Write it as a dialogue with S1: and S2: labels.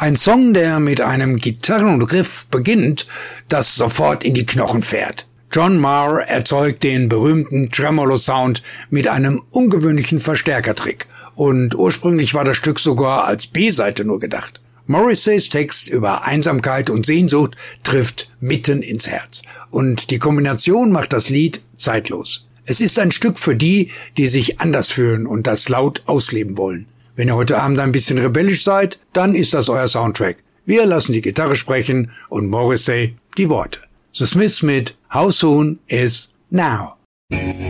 S1: Ein Song, der mit einem Gitarrenriff beginnt, das sofort in die Knochen fährt. John Marr erzeugt den berühmten Tremolo-Sound mit einem ungewöhnlichen Verstärkertrick. Und ursprünglich war das Stück sogar als B-Seite nur gedacht. Morrisseys Text über Einsamkeit und Sehnsucht trifft mitten ins Herz. Und die Kombination macht das Lied zeitlos. Es ist ein Stück für die, die sich anders fühlen und das laut ausleben wollen. Wenn ihr heute Abend ein bisschen rebellisch seid, dann ist das euer Soundtrack. Wir lassen die Gitarre sprechen und Morrissey die Worte. The Smiths mit How Soon Is Now.